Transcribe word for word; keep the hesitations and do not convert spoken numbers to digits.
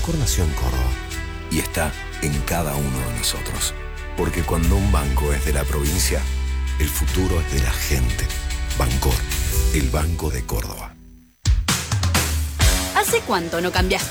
Bancor nació en Córdoba y está en cada uno de nosotros. Porque cuando un banco es de la provincia, el futuro es de la gente. Bancor, el Banco de Córdoba. ¿Hace cuánto no cambias